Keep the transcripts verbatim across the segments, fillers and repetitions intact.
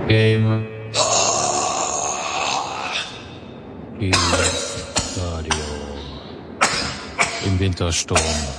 Game. Radio. Im Wintersturm.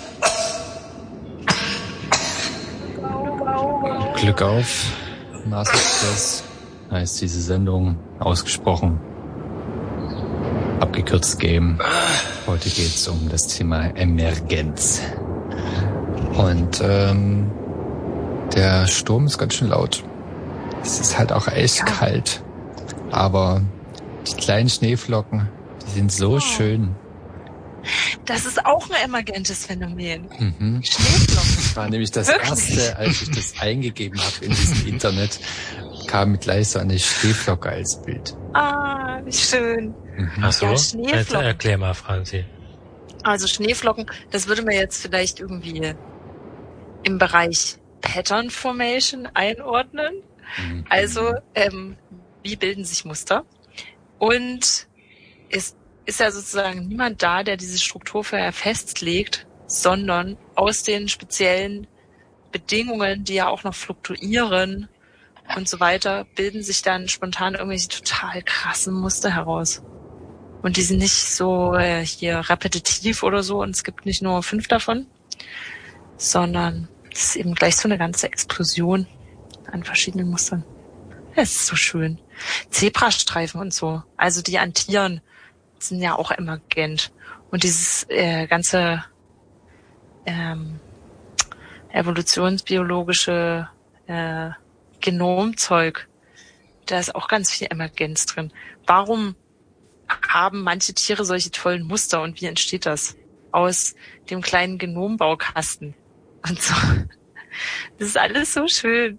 Glück auf. Mars Express heißt diese Sendung, ausgesprochen. Abgekürzt Game. Heute geht's um das Thema Emergenz. Und ähm, der Sturm ist ganz schön laut. Es ist halt auch echt ja. kalt. Aber die kleinen Schneeflocken, die sind so oh. schön. Das ist auch ein emergentes Phänomen. Mhm. Schneeflocken. Das war nämlich das Wirklich? Erste, als ich das eingegeben habe in diesem Internet, kam mir gleich so eine Schneeflocke als Bild. Ah, wie schön. Mhm. Ach so, ja, Schneeflocken. Erklär mal, Franzi. Also Schneeflocken, das würde man jetzt vielleicht irgendwie im Bereich Pattern Formation einordnen. Mhm. Also, ähm, wie bilden sich Muster? Und es ist ja sozusagen niemand da, der diese Struktur vorher festlegt, sondern aus den speziellen Bedingungen, die ja auch noch fluktuieren und so weiter, bilden sich dann spontan irgendwelche total krassen Muster heraus. Und die sind nicht so äh, hier repetitiv oder so und es gibt nicht nur fünf davon, sondern es ist eben gleich so eine ganze Explosion an verschiedenen Mustern. Es ist so schön. Zebrastreifen und so, also die an Tieren sind ja auch emergent. Und dieses äh, ganze ähm, evolutionsbiologische äh, Genomzeug, da ist auch ganz viel Emergenz drin. Warum haben manche Tiere solche tollen Muster und wie entsteht das? Aus dem kleinen Genombaukasten und so. Das ist alles so schön.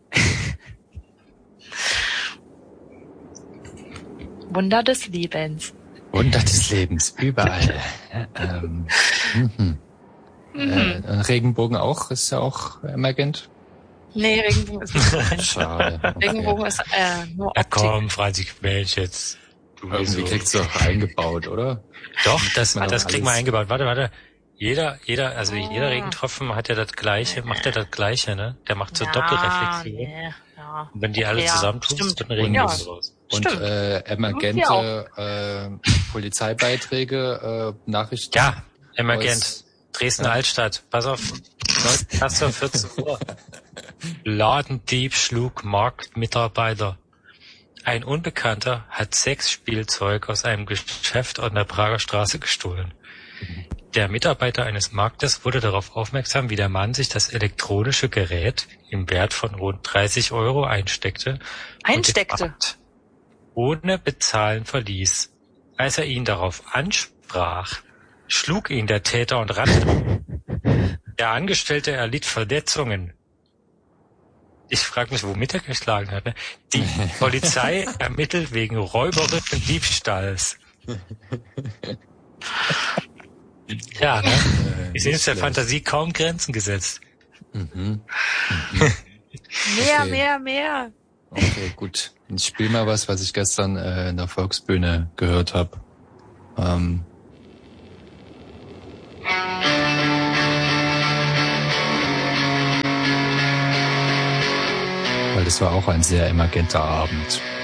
Wunder des Lebens. Wunder des Lebens, überall. ähm, mhm. Mhm. Äh, Regenbogen auch, ist ja auch emergent. Nee, Regenbogen ist nicht emergent. Schade. Okay. Regenbogen ist äh, nur Optik. Ja komm, Franzi, quält jetzt. Du Irgendwie so. Kriegst du auch eingebaut, oder? Doch, das, das kriegt man eingebaut. Warte, warte. Jeder, jeder, also oh. jeder Regentropfen hat ja das Gleiche, macht ja das Gleiche, ne? Der macht so ja, Doppelreflexion. Nee, ja. Und wenn die alle okay, zusammentun, wird ein Regenbogen ja. raus. Und äh, emergente äh, Polizeibeiträge, äh, Nachrichten. Ja, emergent. Dresdner ja. Altstadt. Pass auf. Pass auf, vierzehn Uhr. Ladendieb schlug Marktmitarbeiter. Ein Unbekannter hat Sexspielzeug aus einem Geschäft an der Prager Straße gestohlen. Der Mitarbeiter eines Marktes wurde darauf aufmerksam, wie der Mann sich das elektronische Gerät im Wert von rund dreißig Euro einsteckte. Einsteckte? Ohne Bezahlen verließ. Als er ihn darauf ansprach, schlug ihn der Täter und rannte. Der Angestellte erlitt Verletzungen. Ich frage mich, womit er geschlagen hat. Ne? Die Polizei ermittelt wegen Räuberischen und Diebstahls. Ja, ne? Ich sehe, ist der Fantasie kaum Grenzen gesetzt. Mhm. Mhm. Mehr, okay. mehr, mehr. Okay, gut. Ich spiele mal was, was ich gestern äh, in der Volksbühne gehört habe. Ähm. Weil das war auch ein sehr emergenter Abend.